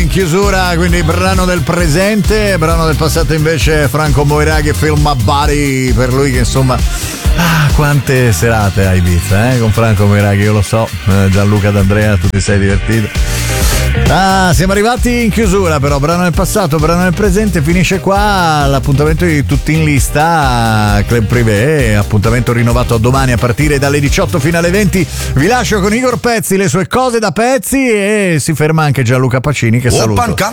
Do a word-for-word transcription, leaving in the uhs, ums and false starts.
in chiusura, quindi brano del presente, brano del passato invece Franco Moiraghi e Film My Body, per lui che insomma ah, quante serate hai visto eh? Con Franco Moiraghi, io lo so, eh, Gianluca D'Andrea, tu ti sei divertito. Ah, siamo arrivati in chiusura, però brano del passato, brano del presente, finisce qua l'appuntamento di Tutti in Lista, Club Privé, appuntamento rinnovato a domani a partire dalle diciotto fino alle venti. Vi lascio con Igor Pezzi, le sue cose da pezzi, e si ferma anche Gianluca Pacini che saluto.